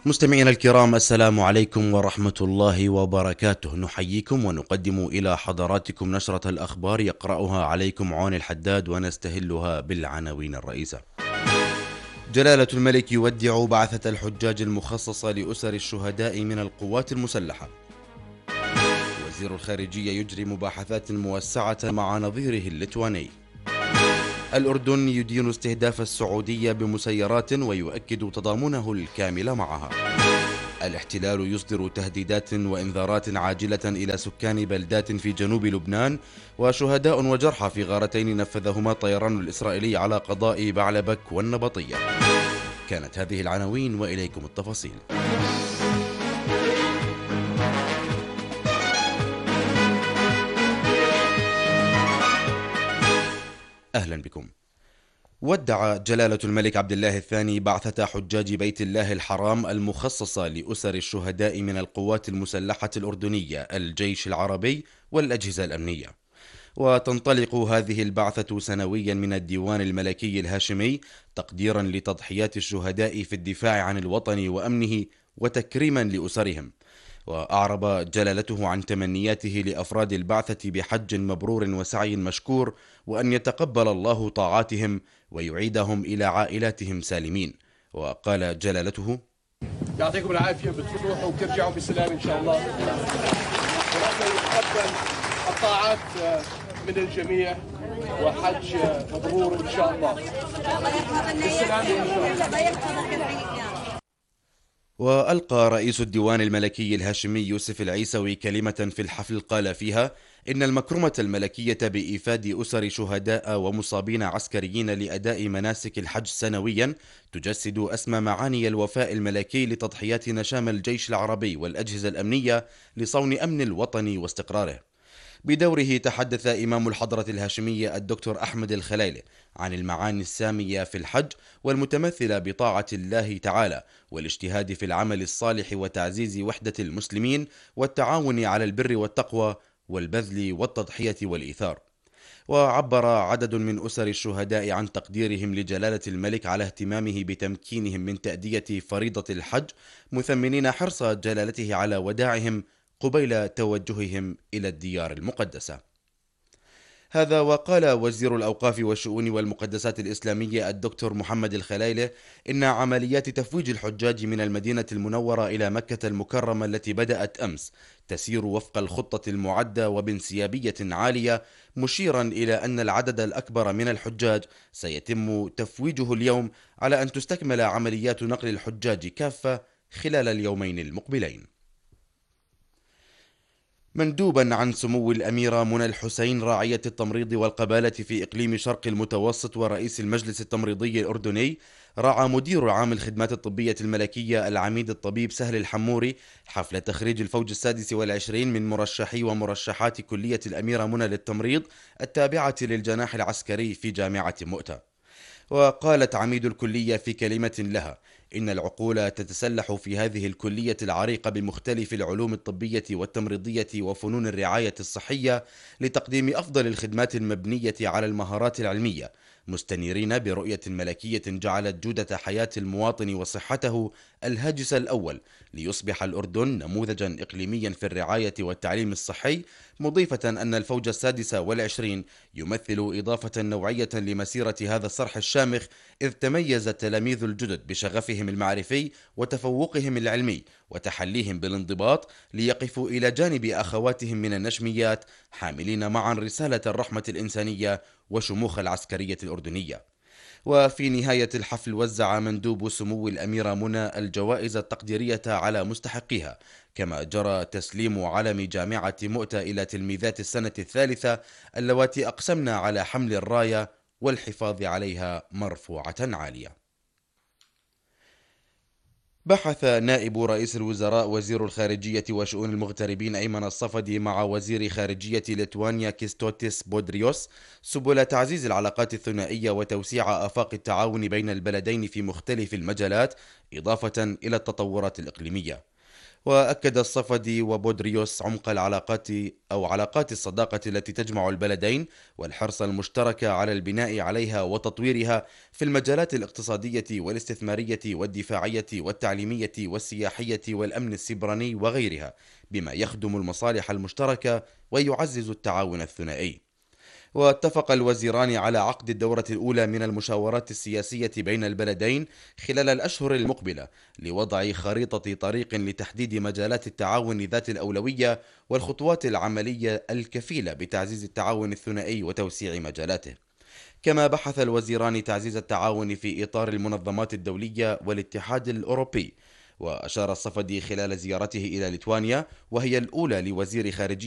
مستمعينا الكرام، السلام عليكم ورحمة الله وبركاته. نحييكم ونقدم إلى حضراتكم نشرة الأخبار يقرأها عليكم عون الحداد، ونستهلها بالعناوين الرئيسة. جلالة الملك يودع بعثة الحجاج المخصصة لأسر الشهداء من القوات المسلحة. وزير الخارجية يجري مباحثات موسعة مع نظيره الليتواني. الأردن يدين استهداف السعودية بمسيرات ويؤكد تضامنه الكامل معها. الاحتلال يصدر تهديدات وإنذارات عاجلة إلى سكان بلدات في جنوب لبنان، وشهداء وجرحى في غارتين نفذهما الطيران الإسرائيلي على قضاء بعلبك والنبطية. كانت هذه العناوين وإليكم التفاصيل. أهلا بكم. ودع جلالة الملك عبد الله الثاني بعثة حجاج بيت الله الحرام المخصصة لأسر الشهداء من القوات المسلحة الأردنية، الجيش العربي والأجهزة الأمنية. وتنطلق هذه البعثة سنويا من الديوان الملكي الهاشمي تقديرا لتضحيات الشهداء في الدفاع عن الوطن وأمنه وتكريما لأسرهم. وأعرب جلالته عن تمنياته لأفراد البعثة بحج مبرور وسعي مشكور، وأن يتقبل الله طاعاتهم ويعيدهم إلى عائلاتهم سالمين. وقال جلالته: يعطيكم العافية، بتروحوا وترجعوا بسلام إن شاء الله، ويتقبل الطاعات من الجميع، وحج مبرور إن شاء الله. بالسلام إن شاء الله. وألقى رئيس الديوان الملكي الهاشمي يوسف العيسوي كلمة في الحفل قال فيها إن المكرمة الملكية بإيفاد أسر شهداء ومصابين عسكريين لأداء مناسك الحج سنويا تجسد أسمى معاني الوفاء الملكي لتضحيات نشام الجيش العربي والأجهزة الأمنية لصون أمن الوطن واستقراره. بدوره تحدث إمام الحضرة الهاشمية الدكتور أحمد الخلايلي عن المعاني السامية في الحج والمتمثلة بطاعة الله تعالى والاجتهاد في العمل الصالح وتعزيز وحدة المسلمين والتعاون على البر والتقوى والبذل والتضحية والإيثار. وعبر عدد من أسر الشهداء عن تقديرهم لجلالة الملك على اهتمامه بتمكينهم من تأدية فريضة الحج، مثمنين حرص جلالته على وداعهم قبيل توجههم إلى الديار المقدسة. هذا وقال وزير الأوقاف والشؤون والمقدسات الإسلامية الدكتور محمد الخلايلة إن عمليات تفويج الحجاج من المدينة المنورة إلى مكة المكرمة التي بدأت أمس تسير وفق الخطة المعدة وبانسيابية عالية، مشيرا إلى أن العدد الأكبر من الحجاج سيتم تفويجه اليوم، على أن تستكمل عمليات نقل الحجاج كافة خلال اليومين المقبلين. مندوبا عن سمو الأميرة منى الحسين راعية التمريض والقبالة في إقليم شرق المتوسط ورئيس المجلس التمريضي الأردني، راعى مدير عام الخدمات الطبية الملكية العميد الطبيب سهل الحموري حفل تخريج الفوج السادس والعشرين من مرشحي ومرشحات كلية الأميرة منى للتمريض التابعة للجناح العسكري في جامعة مؤتة. وقالت عميد الكلية في كلمة لها إن العقول تتسلح في هذه الكلية العريقة بمختلف العلوم الطبية والتمريضية وفنون الرعاية الصحية لتقديم أفضل الخدمات المبنية على المهارات العلمية، مستنيرين برؤية ملكية جعلت جودة حياة المواطن وصحته الهاجس الأول، ليصبح الأردن نموذجا إقليميا في الرعاية والتعليم الصحي، مضيفة أن الفوج السادس والعشرين يمثل إضافة نوعية لمسيرة هذا الصرح الشامخ، إذ تميز التلاميذ الجدد بشغفهم المعرفي وتفوقهم العلمي وتحليهم بالانضباط، ليقفوا إلى جانب أخواتهم من النشميات حاملين معا رسالة الرحمة الإنسانية وشموخ العسكرية الأردنية. وفي نهاية الحفل وزع مندوب سمو الأميرة منى الجوائز التقديرية على مستحقيها، كما جرى تسليم علم جامعة مؤتة إلى تلميذات السنة الثالثة اللواتي أقسمن على حمل الراية والحفاظ عليها مرفوعة عالية. بحث نائب رئيس الوزراء وزير الخارجية وشؤون المغتربين أيمن الصفدي مع وزير خارجية ليتوانيا كيستوتيس بودريوس سبل تعزيز العلاقات الثنائية وتوسيع آفاق التعاون بين البلدين في مختلف المجالات، إضافة إلى التطورات الإقليمية. وأكد الصفدي وبودريوس عمق علاقات الصداقة التي تجمع البلدين والحرص المشترك على البناء عليها وتطويرها في المجالات الاقتصادية والاستثمارية والدفاعية والتعليمية والسياحية والأمن السيبراني وغيرها، بما يخدم المصالح المشتركة ويعزز التعاون الثنائي. واتفق الوزيران على عقد الدورة الأولى من المشاورات السياسية بين البلدين خلال الأشهر المقبلة لوضع خريطة طريق لتحديد مجالات التعاون ذات الأولوية والخطوات العملية الكفيلة بتعزيز التعاون الثنائي وتوسيع مجالاته. كما بحث الوزيران تعزيز التعاون في إطار المنظمات الدولية والاتحاد الأوروبي. وأشار الصفدي خلال زيارته إلى ليتوانيا، وهي الأولى لوزير خارجية